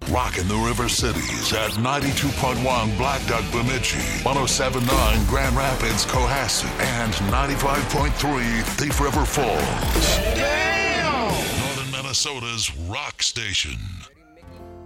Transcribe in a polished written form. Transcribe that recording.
Rocking the River Cities at 92.1 Black Duck Bemidji, 107.9 Grand Rapids, Cohasset, and 95.3 Thief River Falls. Damn! Northern Minnesota's rock station.